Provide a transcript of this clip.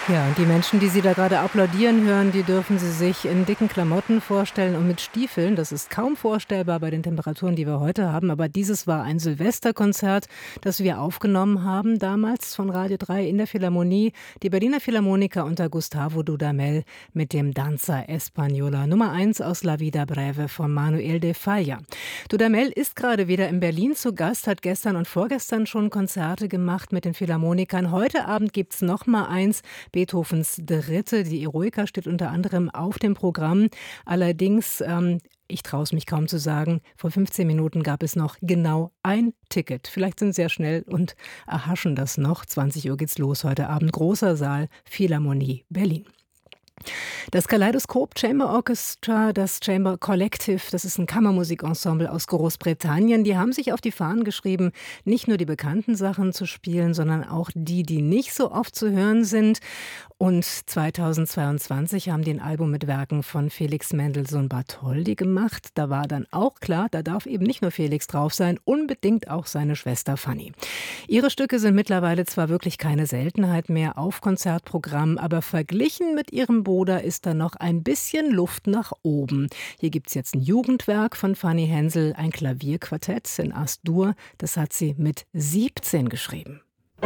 Ja, und die Menschen, die Sie da gerade applaudieren hören, die dürfen Sie sich in dicken Klamotten vorstellen und mit Stiefeln. Das ist kaum vorstellbar bei den Temperaturen, die wir heute haben. Aber dieses war ein Silvesterkonzert, das wir aufgenommen haben, damals von Radio 3 in der Philharmonie. Die Berliner Philharmoniker unter Gustavo Dudamel mit dem Danza Española Nummer 1 aus La Vida Breve von Manuel de Falla. Dudamel ist gerade wieder in Berlin zu Gast, hat gestern und vorgestern schon Konzerte gemacht mit den Philharmonikern. Heute Abend gibt's noch mal eins. Beethovens Dritte, die Eroica, steht unter anderem auf dem Programm. Allerdings, ich traue es mich kaum zu sagen, vor 15 Minuten gab es noch genau ein Ticket. Vielleicht sind Sie sehr schnell und erhaschen das noch. 20 Uhr geht's los heute Abend. Großer Saal, Philharmonie Berlin. Das Kaleidoskop Chamber Orchestra, das Chamber Collective, das ist ein Kammermusikensemble aus Großbritannien. Die haben sich auf die Fahnen geschrieben, nicht nur die bekannten Sachen zu spielen, sondern auch die, die nicht so oft zu hören sind. Und 2022 haben die ein Album mit Werken von Felix Mendelssohn Bartholdy gemacht. Da war dann auch klar, da darf eben nicht nur Felix drauf sein, unbedingt auch seine Schwester Fanny. Ihre Stücke sind mittlerweile zwar wirklich keine Seltenheit mehr auf Konzertprogramm, aber verglichen mit ihrem Bruder ist da noch ein bisschen Luft nach oben. Hier gibt's jetzt ein Jugendwerk von Fanny Hensel, ein Klavierquartett in As-Dur. Das hat sie mit 17 geschrieben.